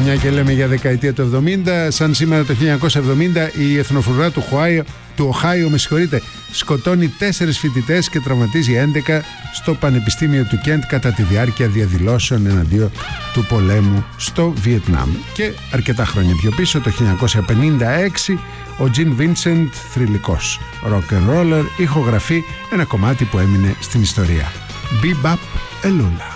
Μια και λέμε για δεκαετία του 70, σαν σήμερα το 1970 η εθνοφρουρά του Οχάιο, σκοτώνει 4 φοιτητές και τραυματίζει 11 στο Πανεπιστήμιο του Κέντ κατά τη διάρκεια διαδηλώσεων εναντίον του πολέμου στο Βιετνάμ. Και αρκετά χρόνια πιο πίσω, το 1956, ο Τζιν Βίνσεντ, θρυλικός rock and roller, ηχογραφεί ένα κομμάτι που έμεινε στην ιστορία. Bebop Elula.